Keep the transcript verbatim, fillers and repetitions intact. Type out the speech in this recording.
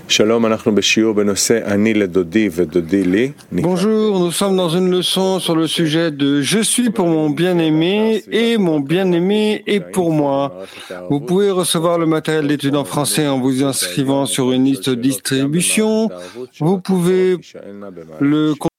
Bonjour, nous sommes dans une leçon sur le sujet de « Je suis pour mon bien-aimé et mon bien-aimé est pour moi ». Vous pouvez recevoir le matériel d'études en français en vous inscrivant sur une liste de distribution. Vous pouvez le